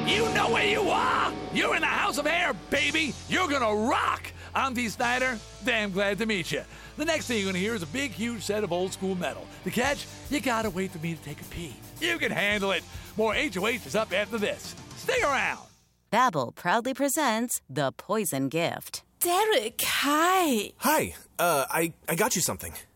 You know where you are! You're in the House of Hair, baby! You're gonna rock! I'm Dee Snider. Damn glad to meet you. The next thing you're gonna hear is a big, huge set of old school metal. The catch? You gotta wait for me to take a pee. You can handle it. More HOH is up after this. Stay around. Babbel proudly presents The Poison Gift. Derek, hi. Hi, I got you something.